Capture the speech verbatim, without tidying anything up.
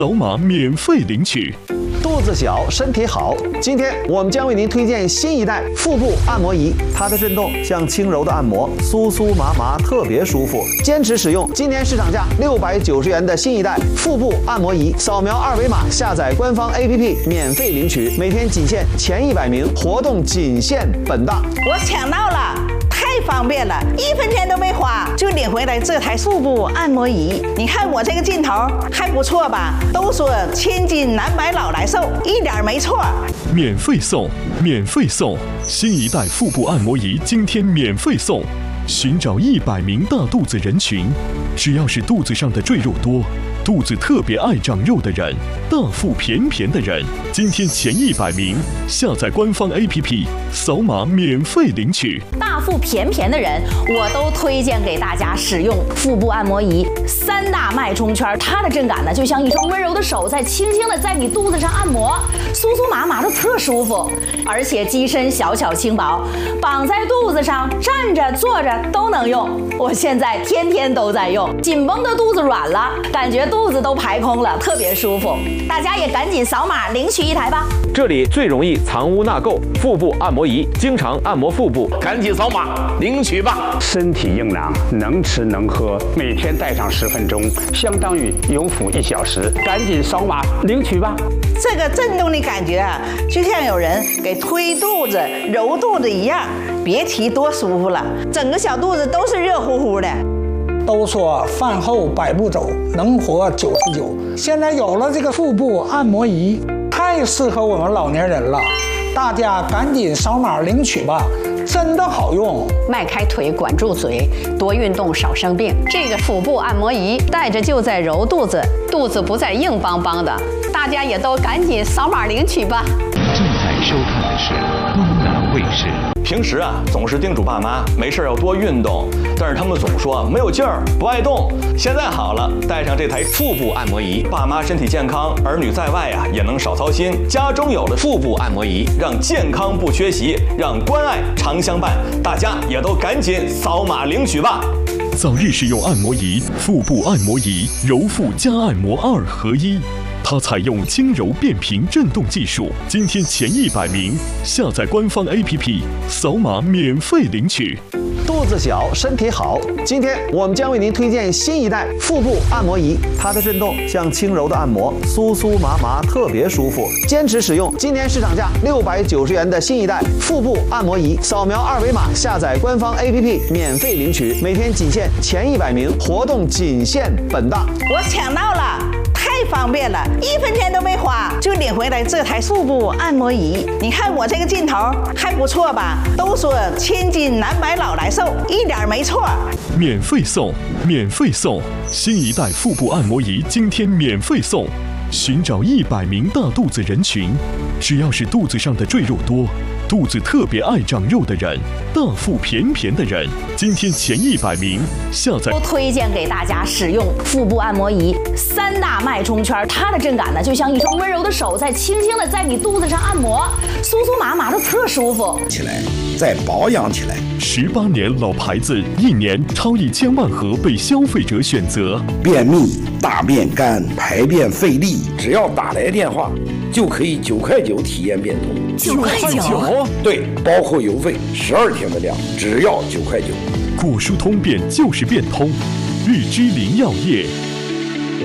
扫码免费领取。 肚子小，身体好。今天我们将为您推荐新一代腹部按摩仪，它的震动像轻柔的按摩，酥酥麻麻，特别舒服。坚持使用，今年市场价六百九十元的新一代腹部按摩仪，扫描二维码下载官方 A P P 免费领取，每天仅限前一百名，活动仅限本档。 我抢到了！太方便了，一分钱都没花就领回来这台腹部按摩仪。你看我这个劲头还不错吧？都说千金难买老来瘦，一点没错。 免费送，免费送！新一代腹部按摩仪今天免费送。寻找一百名大肚子人群，只要是肚子上的赘肉多，肚子特别爱长肉的人，大腹便便的人，今天前一百名下载官方 A P P， 扫码免费领取。 大腹便便的人，我都推荐给大家使用腹部按摩仪。三大脉冲圈，它的震感呢，就像一双温柔的手在轻轻的在你肚子上按摩，酥酥麻麻的特舒服。而且机身小巧轻薄，绑在肚子上，站着坐着都能用。我现在天天都在用，紧绷的肚子软了，感觉肚子都排空了，特别舒服。大家也赶紧扫码领取一台吧。 这里最容易藏污纳垢，腹部按摩仪，经常按摩腹部，赶紧扫码领取吧。 身体硬朗，能吃能喝，每天戴上十分钟，相当于有腹一小时，赶紧扫码领取吧。 这个震动的感觉啊，就像有人给推肚子、揉肚子一样，别提多舒服了，整个小肚子都是热乎乎的。 都说饭后百步走，能活九十九。现在有了这个腹部按摩仪，太适合我们老年人了，大家赶紧扫码领取吧，真的好用。 迈开腿，管住嘴，多运动少生病。这个腹部按摩仪带着就在揉肚子，肚子不再硬邦邦的，大家也都赶紧扫码领取吧。 正在收看的是东南卫视。 平时啊，总是叮嘱爸妈没事要多运动，但是他们总说没有劲儿，不爱动。现在好了，带上这台腹部按摩仪，爸妈身体健康，儿女在外啊也能少操心。家中有了腹部按摩仪，让健康不缺席，让关爱常相伴。大家也都赶紧扫码领取吧。 早日使用按摩仪，腹部按摩仪，揉腹加按摩二合一。它采用轻柔变频震动技术，今天前一百名下载官方 A P P， 扫码免费领取。 肚子小，身体好。今天我们将为您推荐新一代腹部按摩仪，它的震动像轻柔的按摩，酥酥麻麻，特别舒服。坚持使用，今年市场价六百九十元的新一代腹部按摩仪，扫描二维码下载官方 A P P 免费领取，每天仅限前一百名，活动仅限本档。 我抢到了！太方便了，一分钱都没花就领回来这台腹部按摩仪。你看我这个劲头还不错吧？都说千金难买老来瘦，一点没错。 免费送，免费送！新一代腹部按摩仪今天免费送。寻找一百名大肚子人群，只要是肚子上的赘肉多，肚子特别爱长肉的人，大腹便便的人，今天前一百名下载。 都推荐给大家使用腹部按摩仪。三大脉冲圈，它的震感呢，就像一双温柔的手在轻轻的在你肚子上按摩，酥酥麻麻的特舒服。 起来，再保养起来。 十八年老牌子，一年超一千万盒被消费者选择。 便秘、大便干、排便费力，只要打来电话，就可以九块九体验变通。 九块九？ 对，包括邮费，十二天的量，只要九块九。 果蔬通便就是变通，日之林药业。